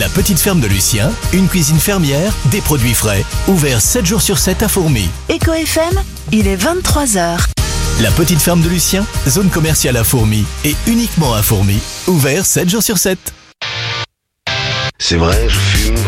La petite ferme de Lucien, une cuisine fermière, des produits frais. Ouvert 7 jours sur 7 à Fourmi. Éco FM, il est 23h. La petite ferme de Lucien, zone commerciale à Fourmi. Et uniquement à Fourmi. Ouvert 7 jours sur 7. C'est vrai, je fume